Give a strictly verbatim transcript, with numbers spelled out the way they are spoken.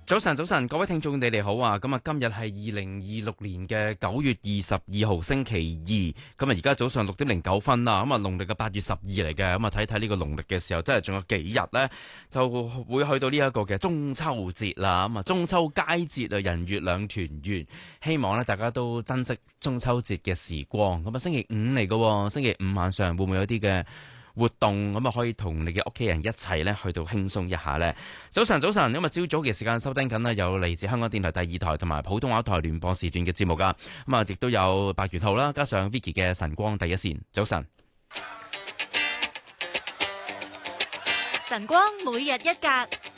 早晨，早晨，各位聽眾，你哋好啊！咁啊，今日係二零二六年嘅九月二十二號星期二，咁啊，而家早上六點零九分啦。咁啊，農曆嘅八月十二嚟嘅，咁啊，睇睇呢個農曆嘅時候，真係仲有幾日呢，就會去到呢一個嘅中秋節啦。咁啊，中秋佳節啊，人月兩團圓，希望呢大家都珍惜中秋節嘅時光。咁啊，星期五嚟嘅，星期五晚上會唔會有啲嘅活動咁啊，可以同你嘅屋企人一齊咧去到輕鬆一下呢。早晨，早晨，今日朝早嘅時間收聽緊呢，有嚟自香港電台第二台同埋普通話台聯播時段嘅節目噶。咁啊，亦都有白元浩啦，加上 Vicky 嘅晨光第一線。早晨， 晨光每日一格，